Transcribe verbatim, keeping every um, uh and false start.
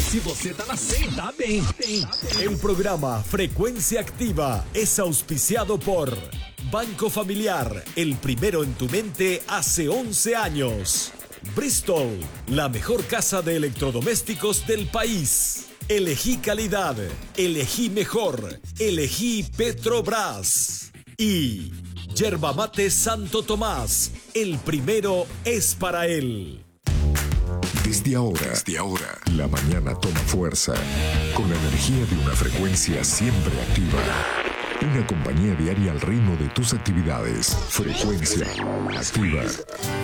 Se você tá na cem, tá bem. El programa Frecuencia Activa es auspiciado por Banco Familiar, el primero en tu mente hace once años. Bristol, la mejor casa de electrodomésticos del país. Elegí calidad, elegí mejor, elegí Petrobras. Y Yerba Mate Santo Tomás, el primero es para él. Desde ahora, desde ahora, la mañana toma fuerza, con la energía de una frecuencia siempre activa. Una compañía diaria al ritmo de tus actividades. Frecuencia Activa.